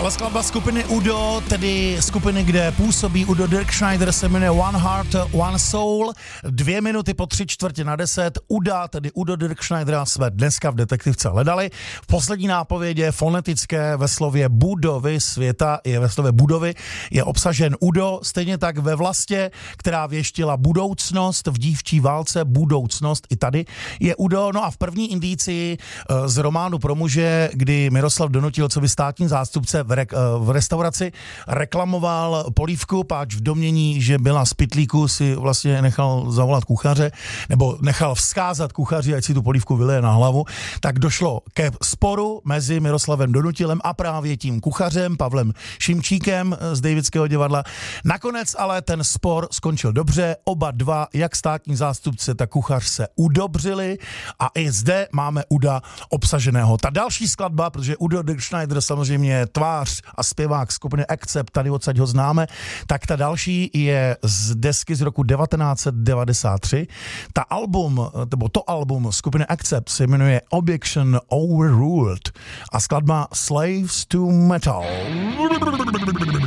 Tahle skladba skupiny Udo, tedy skupiny, kde působí Udo Dirkschneider, se jmenuje One Heart, One Soul. 2 minuty po 9:45. Uda, tedy Udo Dirkschneidera, jsme dneska v Detektivce hledali. V poslední nápovědě fonetické ve slově budovy světa, je ve slově budovy, je obsažen Udo, stejně tak ve Vlastě, která věštila budoucnost, v dívčí válce budoucnost, i tady je Udo. No a v první indícii z románu pro muže, kdy Miroslav Donutil, co by státní zástupce v restauraci reklamoval polívku, páč v domnění, že byla z pytlíku, si vlastně nechal zavolat kuchaře, nebo nechal vzkázat kuchaři, ať si tu polívku vylije na hlavu, tak došlo ke sporu mezi Miroslavem Donutilem a právě tím kuchařem, Pavlem Šimčíkem z Davidského divadla. Nakonec ale ten spor skončil dobře, oba dva, jak státní zástupce, tak kuchař se udobřili a i zde máme Uda obsaženého. Ta další skladba, protože Udo Dirkschneider samozřejmě je tvář a zpěvák skupiny Accept, tady odsaď ho známe, tak ta další je z desky z roku 1993. To album skupiny Accept se jmenuje Objection Overruled a skladba Slaves to Metal.